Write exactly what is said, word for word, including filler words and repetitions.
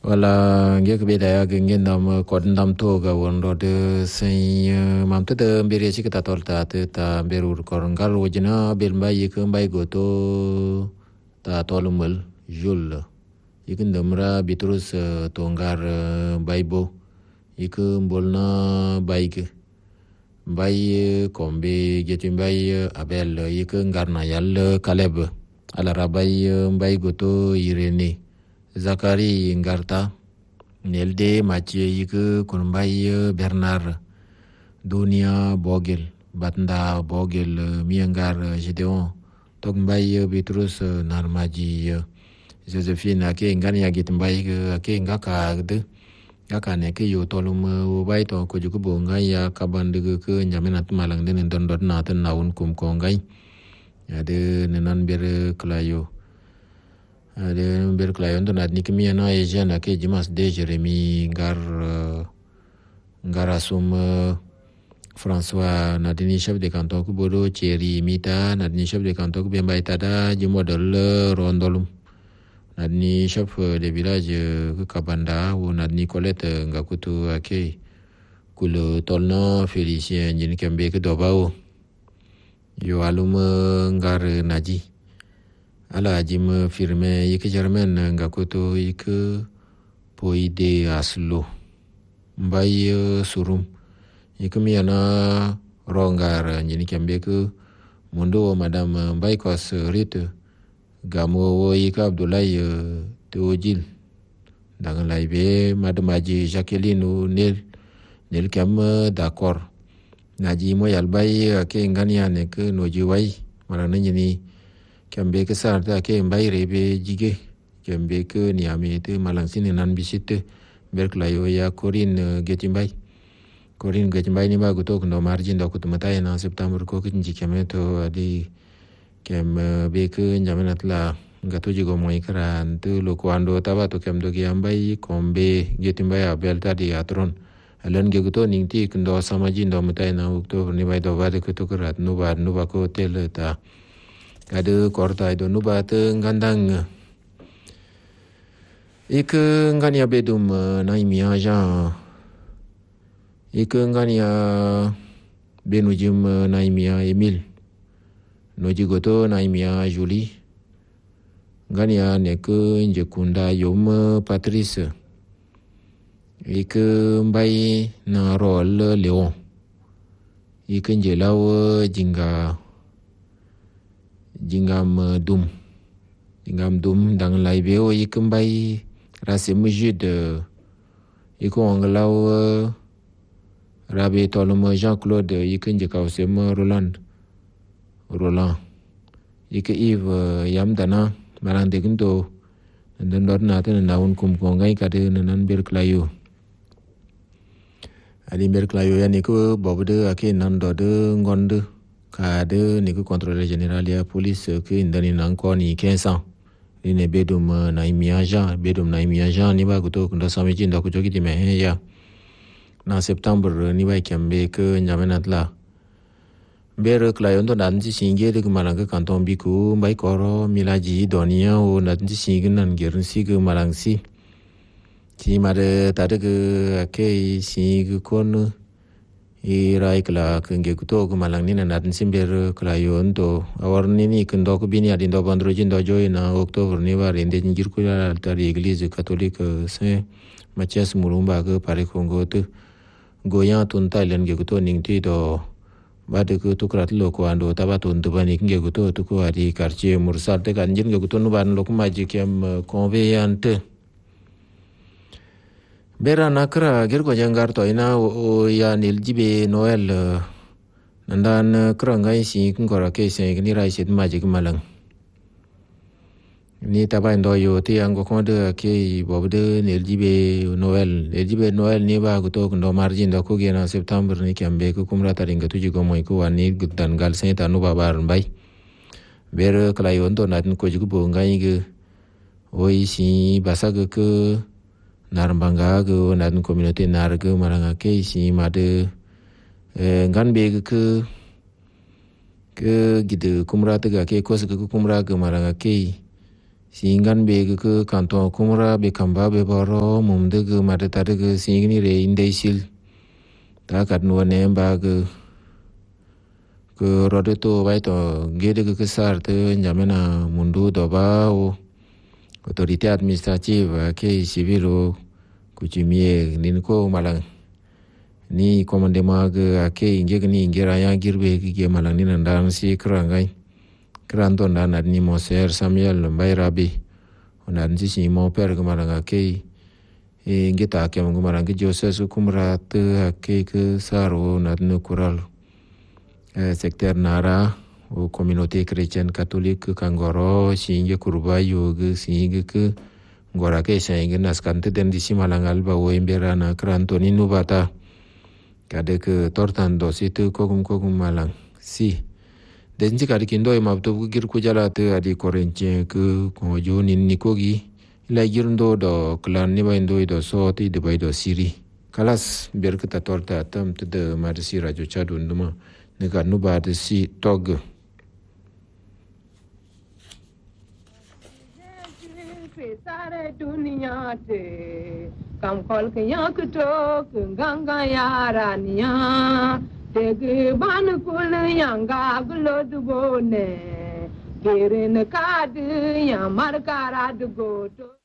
Wala ngek be da ya ngen dam ko ndam to ga wondo de sen mam te de mbere ci ta tol ta te ta berur ko ngal wojina bel mbay yek mbay goto ta tolumul jul yikin damra bitrus to ngar baybo yik mbolna bayke mbay kombe geti mbay abel yik ngarna yal kaleb ala rabay mbay goto irene Zakari Ngarta, Nelde Mathieu Yike Kunbay Bernard, Dunia Bogel, Batnda Bogel, Miangar Gideon, Togbay Bitrus Narmaji, Josephine Ake Ngania Gitmbay Ake Ngaka de Gaka Neke Yotolum Ubay to Kojukubo Ngaya Kabandu Nyamenat Malang den Dondot Nathan Naun Kum Kongai, Ade Nenan Bere Klayo. Ada berkelayan tu nak nikmi ana Asia nak ke jemas de Jeremy Gar Garasum François nadini chef de canton ku bodo Thierry Mita nadini chef de canton ku Bemba Itada je model Rondolum nadini chef de village ku Kabanda ou nadini Colette ngakutu ake kul tolna Félicien jini kembe ke dobao yo alum ngar naji ala jim firme yike jermen ngakoto yike poide aslo mbay surum yike miana rongar njini kembe ke mundo madame mbay kos rit gamo wo yike Abdoulaye Teojil dangan laibe madame aji Jacqueline nel nel kem d'accord naji mo yalbay ke ngania ne ke noji wai marana njini kembe ke sarta ke mbay rebe jige kembe ke niame te malangsine nan bisite berklayo ya Corinne Getimbay Corinne Getimbay ni ba gutok no margin da kutumata na September ko kinji kemeto adi kem be ke njamenatla gato jigo moy kran te lo kwando tabato kem do giambay kombe Getimbay abel tadi atron alen ge guto ningti kndo samajin do mutai na Oktober ni bay do bade kutukurat no ba no ba ko tel ta ada korta itu nubat ngandang ik ngania bedum naimia ja ik ngania benujim naimia Emil noji goto naimia Julie ngania nek njekunda yom Patrice ik mbay na rol Leon ik njelaw jinga jingam dum jingam dum dang lai beo yikambay rase mujud iko anglaw rabe tolum Jean-Claude yikinje kawsem Roland Roland yike Yves yamdana marande gindo ndon naten naun kum ko ngai kade nan berklayo ali berklayo yani ko bobde ake nan dode ngonde kade ni ku contrôleur général ya police ke indani nan ko ni quinze ans ni ne bedum na imiaja bedum na imiaja ni ba guto kunda samiji nda ku jogi di me ya na septembre ni ba kembe ke nyamenatla ber klayon to dan ji singe de malang ke kanton biku bai koro milaji donia o dan ji singe nan gerin si ke malang si ti mare tade ke ke singe kon irai kala kenge kuto ko malang ni na natin simber klayon to awar ni ni kendo ko bini adin do bandro jin do joy na Oktober ni war inde ngir ko la tari église catholique saint Mathias Mulumba ke pare kongo to goyan tun tailen ge kuto ning ti do bade ko to krat lo ko ando tabaton to bani nge kuto to ko adi quartier mursal te kan jin ge kuto no ban lo ko maji kem conveyante bera nakra gergo jangar to ina o ya niljibe Noel nandan krangai si ngora ke se ni rai sit magic malang ni tabai ndo yo ti ango konde ke bobde niljibe Noel niljibe Noel ni ba guto ndo margin do ko gena September ni kambe ko kumra taringa tuji go moy ko wani gutan gal sen tanu babar bay ber klayon to natin ko jigo bo ngai ge oi si basaga ke narambanga go nan communauté narga maranga ke si made ngan be ke ke gide kumra ta ke kos ke kumra ke maranga ke singan be ke kanton kumra be kamba be boro mum de ge mata tade ge singni re inde sil ta kat no ne ba ge ke rode to bai to gede ge sar te njamena mundu do ba o autorité administrative ke civilo kuchimie nin ko malang ni commandement ge ake inge ni ingera ya girbe ge malang ni ndang si krangai kranto na ni Monser Samuel Mbairabi ona nji si mo per ge malang ake e inge ta ke mo malang ge Joseph kumra te ake ke saro na no kural secteur nara o communauté chrétienne catholique kangoro singe kurba yoga singe ke ngora ke singe naskante den disi malangal ba o embera na krantoni nubata kade ke tortan do situ kogum kogum malang si denji kade kindo e mabto gir ku jala te adi korenche ke ko joni nikogi la girndo do klan ni baindo do soti de baido siri kalas ber ke ta torta tam te de marsi radio chadu nduma ne ka nubata si tog सारे दुनिया से कम खोल के यहाँ कुटो गंगा यारानिया तेग बान कुल यंगा गुलो दुबोने गिरन काद या मर कारा दुगोटो